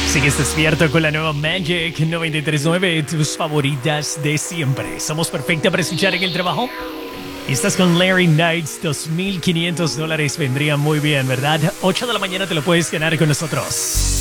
Sigues despierto con la nueva Magic 93.9, tus favoritas de siempre. ¿Somos perfecta para escuchar en el trabajo? Estás con Larry Knights, $2,500 vendrían muy bien, ¿verdad? 8 de la mañana te lo puedes ganar con nosotros.